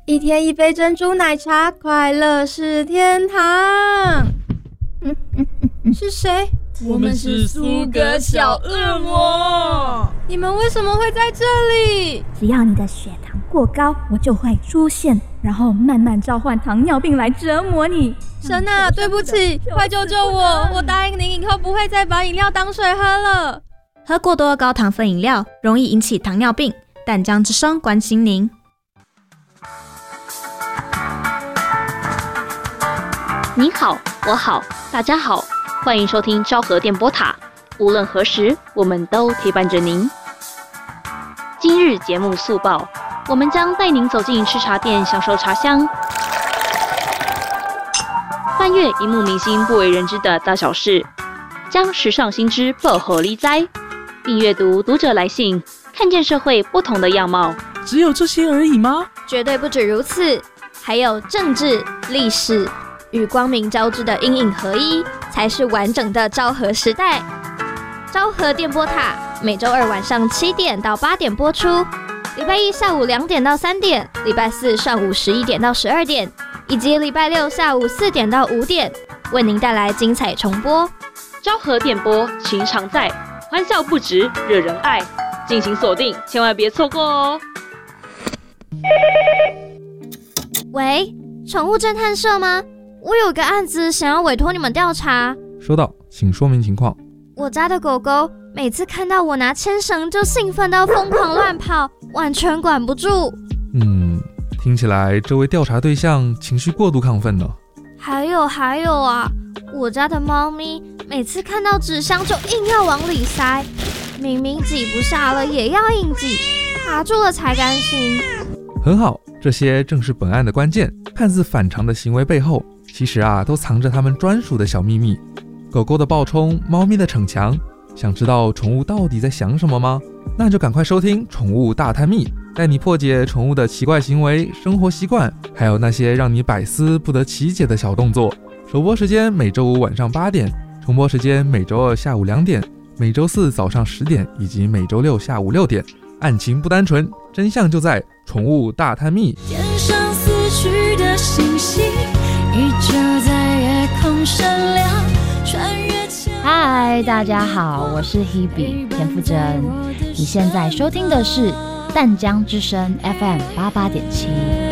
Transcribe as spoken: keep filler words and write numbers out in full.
一天一杯珍珠奶茶，快乐是天堂。嗯嗯嗯，是谁？ 我们是苏格小恶魔。 你们为什么会在这里？ 只要你的血糖过高，我就会出现，然后慢慢召唤糖尿病来折磨你。 神啊，对不起，快救救我！我答应您以后不会再把饮料当水喝了。 喝过多的高糖分饮料容易引起糖尿病，淡江之声关心您。 你好，我好，大家好，欢迎收听昭和电波塔。无论何时，我们都陪伴着您。今日节目速报，我们将带您走进吃茶店，享受茶香，翻阅荧幕明星不为人知的大小事，将时尚新知报乎你知，并阅读读者来信，看见社会不同的样貌。 只有这些而已吗？ 绝对不止如此，还有政治、历史与光明交织的阴影合一，才是完整的昭和时代。昭和电波塔每周二晚上七点到八点播出，礼拜一下午两点到三点，礼拜四上午十一点到十二点，以及礼拜六下午四点到五点，为您带来精彩重播。 昭和电波情常在，欢笑不止，惹人爱，敬请锁定，千万别错过哦。 喂，宠物侦探社吗？我有个案子想要委托你们调查。 收到，请说明情况。 我家的狗狗每次看到我拿牵绳就兴奋到疯狂乱跑，完全管不住。 嗯，听起来这位调查对象情绪过度亢奋呢。 还有还有啊，我家的猫咪每次看到纸箱就硬要往里塞，明明挤不下了也要硬挤，卡住了才甘心。 很好，这些正是本案的关键。看似反常的行为背后，其实啊，都藏着他们专属的小秘密。狗狗的暴冲，猫咪的逞强，想知道宠物到底在想什么吗？那就赶快收听《宠物大探秘》，带你破解宠物的奇怪行为、生活习惯，还有那些让你百思不得其解的小动作。首播时间每周五晚上八点，重播时间每周二下午两点，每周四早上十点，以及每周六下午六点。案情不单纯，真相就在《宠物大探秘》。 天上死去的星星依旧在夜空闪亮，穿越千嗨，大家好，我是 Hebe 田馥甄，你现在收听的是淡江之声 F M 八八点七。